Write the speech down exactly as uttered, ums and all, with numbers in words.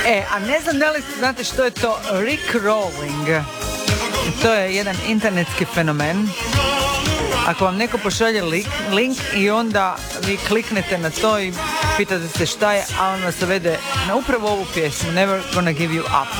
E, a ne znam da li znate što je to Rickrolling. To je jedan internetski fenomen. Ako vam neko pošalje link, link i onda vi kliknete na to i pitate se šta je, a on vas vede na upravo ovu pjesmu Never Gonna Give You Up.